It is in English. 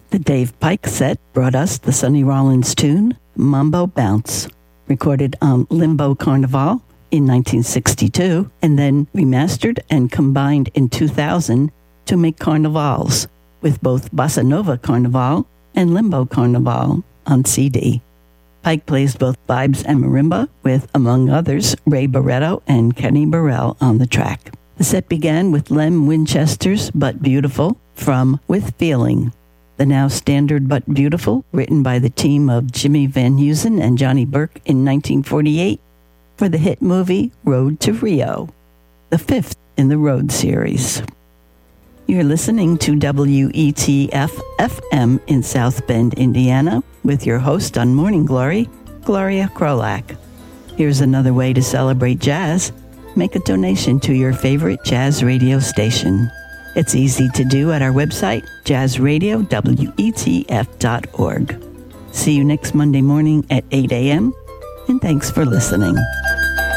The Dave Pike set brought us the Sonny Rollins tune, Mambo Bounce, recorded on Limbo Carnival in 1962, and then remastered and combined in 2000 to make Carnivals, with both Bossa Nova Carnival and Limbo Carnival on CD. Pike plays both vibes and marimba with, among others, Ray Barretto and Kenny Burrell on the track. The set began with Lem Winchester's But Beautiful from With Feeling, the now standard But Beautiful, written by the team of Jimmy Van Heusen and Johnny Burke in 1948 for the hit movie Road to Rio, the fifth in the Road series. You're listening to WETF-FM in South Bend, Indiana, with your host on Morning Glory, Gloria Krolak. Here's another way to celebrate jazz. Make a donation to your favorite jazz radio station. It's easy to do at our website, jazzradiowetf.org. See you next Monday morning at 8 a.m., and thanks for listening.